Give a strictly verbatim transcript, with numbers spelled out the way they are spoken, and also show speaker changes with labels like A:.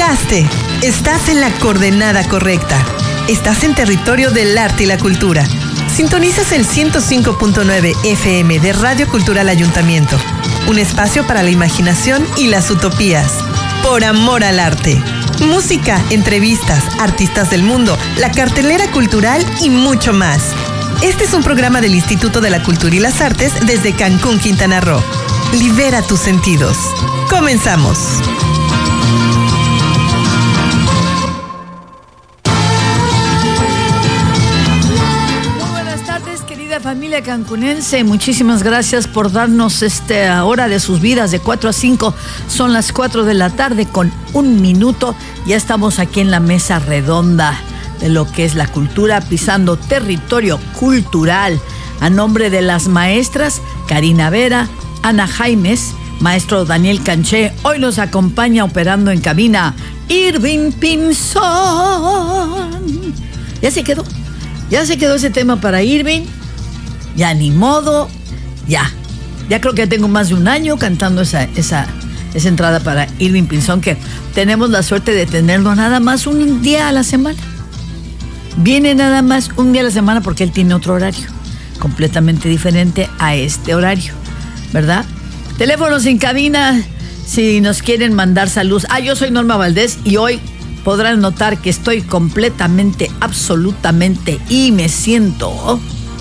A: Llegaste. Estás en la coordenada correcta. Estás en territorio del arte y la cultura. Sintonizas el ciento cinco punto nueve F M de Radio Cultural Ayuntamiento. Un espacio para la imaginación y las utopías. Por amor al arte. Música, entrevistas, artistas del mundo, la cartelera cultural y mucho más. Este es un programa del Instituto de la Cultura y las Artes desde Cancún, Quintana Roo. Libera tus sentidos. Comenzamos.
B: Familia cancunense, muchísimas gracias por darnos esta hora de sus vidas de cuatro a cinco. Son las cuatro de la tarde con un minuto. Ya estamos aquí en la mesa redonda de lo que es la cultura, pisando territorio cultural. A nombre de las maestras Karina Vera, Ana Jaimes, maestro Daniel Canché, hoy nos acompaña operando en cabina Irving Pinzón. Ya se quedó, ya se quedó ese tema para Irving. Ya ni modo, ya. Ya creo que ya tengo más de un año cantando esa, esa, esa entrada para Irving Pinzón, que tenemos la suerte de tenerlo nada más un día a la semana. Viene nada más un día a la semana porque él tiene otro horario, completamente diferente a este horario, ¿verdad? Teléfonos en cabina, si nos quieren mandar saludos. Ah, yo soy Norma Valdés y hoy podrán notar que estoy completamente, absolutamente y me siento...